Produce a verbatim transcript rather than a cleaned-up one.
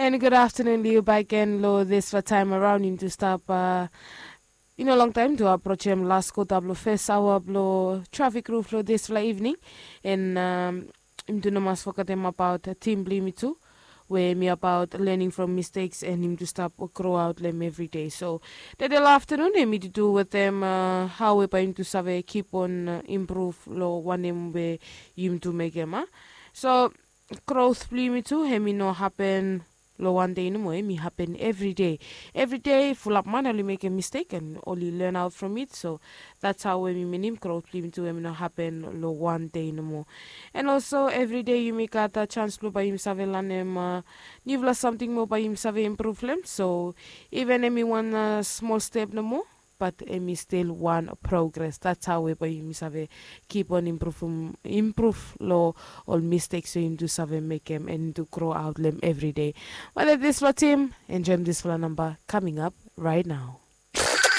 And good afternoon, Leo Baiken Lo. This for time around him to stop. Uh, in a long time to approach him last ko tablo first hour blo traffic roof lo this for evening. And um, him to no mas focus him about uh, team blame me too. Where me about learning from mistakes and him to stop or grow out them every day. So that the afternoon him me to do with them uh, how we going to survey keep on uh, improve lo one him where him to make him. Huh? So growth blame me too him me no happen lo one day no more me happen every day. Every day full up man only make a mistake and only learn out from it. So that's how we me name growth blame to him no happen lo one day no more. And also every day you make a chance to by himself and him uh, nivla something more by himself improve them. So even if me one uh, small step no more, but me still one progress. That's how we by himself keep on improve improve law all mistakes so him to save make them and to grow out them every day. Well, this for team enjoy this for number coming up right now.